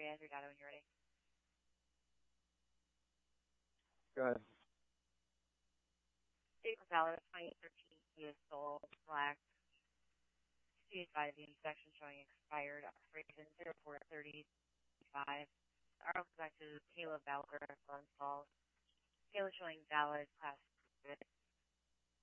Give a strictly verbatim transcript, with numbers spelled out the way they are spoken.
I have your data when you're ready. Go ahead. Vehicle valid twenty thirteen Kia Soul Black. C advised the inspection showing expired expiration zero four thirty five. The R O collected Caleb Valker, Glens Falls. Taylor showing valid class